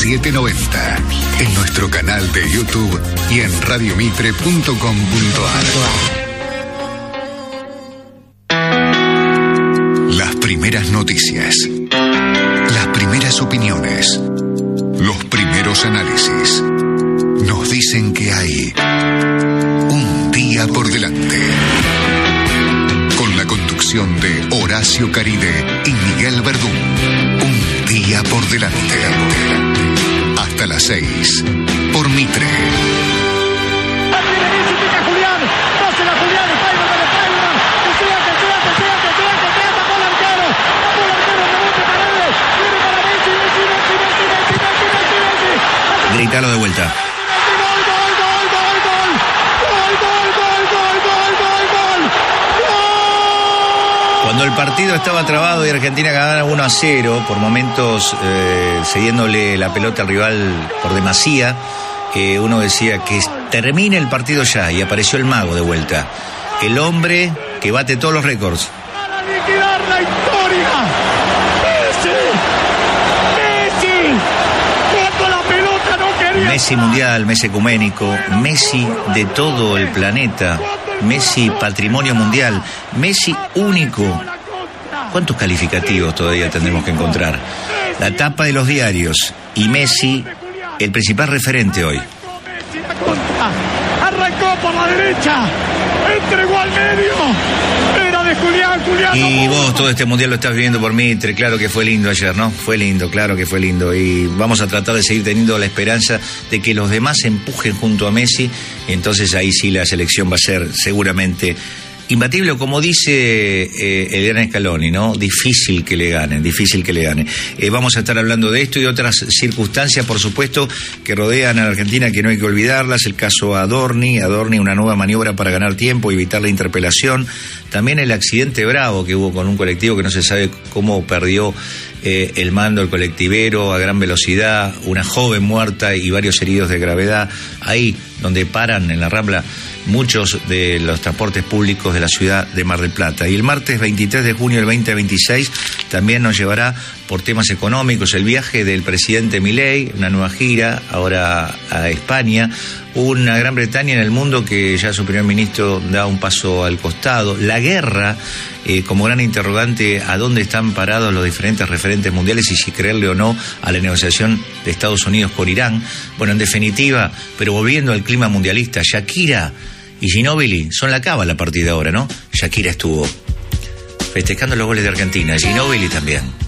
790. En nuestro canal de YouTube y en radiomitre.com.ar. Las primeras noticias. Las primeras opiniones. Los primeros análisis. Nos dicen que hay un día por delante. Con la conducción de Horacio Caride y Miguel Verdún. Un día por delante. Hasta las 6. Por Mitre. Gritalo de vuelta. Cuando el partido estaba trabado y Argentina ganaba 1-0, por momentos cediéndole la pelota al rival por demasía, uno decía que termine el partido ya, y apareció el mago de vuelta. El hombre que bate todos los récords. Para liquidar la historia. Messi. Cuando la pelota no quería. Messi mundial, Messi ecuménico, Messi de todo el planeta, Messi patrimonio mundial, Messi único. ¿Cuántos calificativos todavía tendremos que encontrar? La tapa de los diarios y Messi, el principal referente hoy. Arrancó por la derecha, entregó al medio, era de Julián. Y vos todo este mundial lo estás viviendo por Mitre. Claro que fue lindo ayer, ¿no? Fue lindo, claro que fue lindo. Y vamos a tratar de seguir teniendo la esperanza de que los demás empujen junto a Messi. Y entonces ahí sí la selección va a ser seguramente imbatible, como dice Eliana Scaloni, ¿no? Difícil que le ganen. Vamos a estar hablando de esto y otras circunstancias, por supuesto, que rodean a la Argentina, que no hay que olvidarlas. El caso Adorni, una nueva maniobra para ganar tiempo y evitar la interpelación. También el accidente bravo que hubo con un colectivo que no se sabe cómo perdió el mando, el colectivero, a gran velocidad, una joven muerta y varios heridos de gravedad. Ahí donde paran en la Rambla muchos de los transportes públicos de la ciudad de Mar del Plata. Y el martes 23 de junio del 2026 también nos llevará por temas económicos el viaje del presidente Milei, una nueva gira ahora a España, una Gran Bretaña en el mundo que ya su primer ministro da un paso al costado, la guerra como gran interrogante a dónde están parados los diferentes referentes mundiales y si creerle o no a la negociación de Estados Unidos con Irán. Bueno, en definitiva, pero volviendo al clima mundialista, Shakira y Ginóbili son la cábala a partir de ahora, ¿no? Shakira estuvo festejando los goles de Argentina, Ginóbili también.